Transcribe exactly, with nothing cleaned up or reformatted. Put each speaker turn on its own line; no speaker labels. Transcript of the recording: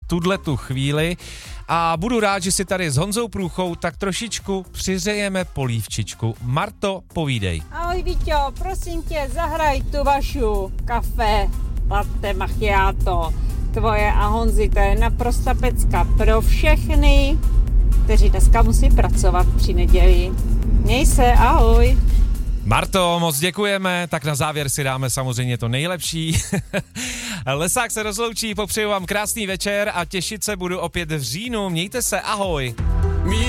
tuhle tu chvíli. A budu rád, že si tady s Honzou Průchou tak trošičku přiřejeme polívčičku. Marto, povídej.
Ahoj Víťo, prosím tě, zahraj tu vašu kafe, latte macchiato, tvoje a Honzi, to je naprosta pecka pro všechny, kteří dneska musí pracovat při neděli. Měj se, ahoj.
Marto, moc děkujeme, tak na závěr si dáme samozřejmě to nejlepší. Lesák se rozloučí, popřeju vám krásný večer a těšit se budu opět v říjnu. Mějte se, ahoj.